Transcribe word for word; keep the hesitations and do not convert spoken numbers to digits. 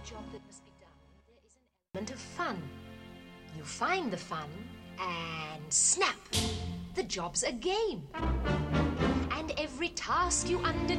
job that must be done, there is an element of fun. You find the fun, and snap! The job's a game. And every task you undertake